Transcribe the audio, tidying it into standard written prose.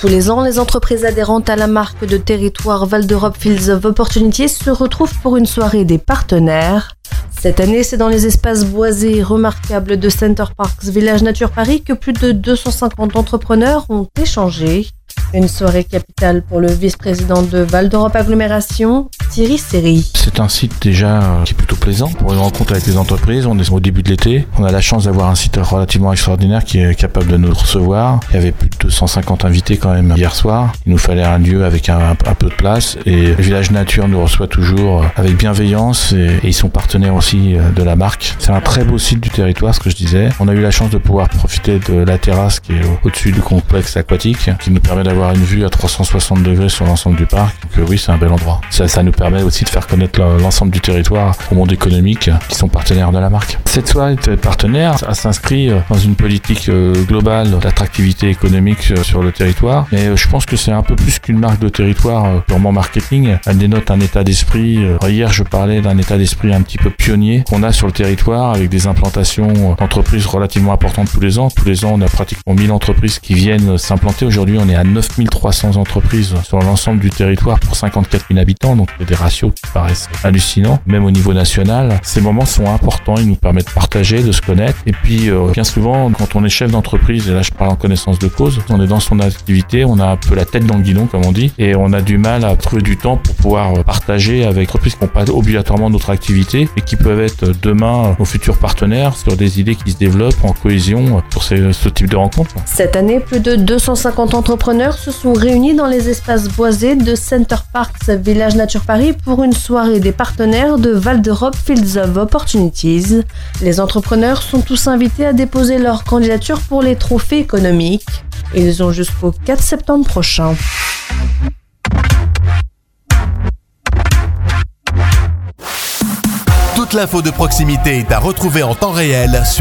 Tous les ans, les entreprises adhérentes à la marque de territoire Val d'Europe Fields of Opportunities se retrouvent pour une soirée des partenaires. Cette année, c'est dans les espaces boisés remarquables de Center Parcs Village Nature Paris que plus de 250 entrepreneurs ont échangé. Une soirée capitale pour le vice-président de Val d'Europe Agglomération, Thierry Seri. C'est un site déjà qui est plutôt plaisant pour une rencontre avec les entreprises. On est au début de l'été. On a la chance d'avoir un site relativement extraordinaire qui est capable de nous recevoir. Il y avait plus de 250 invités quand même hier soir. Il nous fallait un lieu avec un peu de place. Et le Village Nature nous reçoit toujours avec bienveillance et ils sont partenaires aussi de la marque. C'est un très beau site du territoire, ce que je disais. On a eu la chance de pouvoir profiter de la terrasse qui est au-dessus du complexe aquatique, qui nous permet d'avoir une vue à 360 degrés sur l'ensemble du parc. Donc oui, c'est un bel endroit. Ça nous permet aussi de faire connaître l'ensemble du territoire au monde économique qui sont partenaires de la marque. Cette soirée de partenaires, ça s'inscrit dans une politique globale d'attractivité économique sur le territoire. Mais je pense que c'est un peu plus qu'une marque de territoire purement marketing. Elle dénote un état d'esprit. Hier, je parlais d'un état d'esprit un petit peu pionnier qu'on a sur le territoire avec des implantations d'entreprises relativement importantes tous les ans. Tous les ans, on a pratiquement 1000 entreprises qui viennent s'implanter. Aujourd'hui, on est à 9300 entreprises sur l'ensemble du territoire pour 54 000 habitants. Donc, il y a des ratios qui paraissent hallucinants. Même au niveau national, ces moments sont importants. Ils nous permettent de partager, de se connaître. Et puis, bien souvent, quand on est chef d'entreprise, et là, je parle en connaissance de cause, on est dans son activité, on a un peu la tête dans le guidon, comme on dit, et on a du mal à trouver du temps pour pouvoir partager avec entreprises qui n'ont pas obligatoirement notre activité et qui peuvent être demain nos futurs partenaires sur des idées qui se développent en cohésion pour ce type de rencontre. Cette année, plus de 250 entrepreneurs se sont réunis dans les espaces boisés de Center Parcs Village Nature Paris pour une soirée des partenaires de Val d'Europe Fields of Opportunities. Les entrepreneurs sont tous invités à déposer leur candidature pour les trophées économiques. Ils ont jusqu'au 4 septembre prochain. Toute l'info de proximité est à retrouver en temps réel sur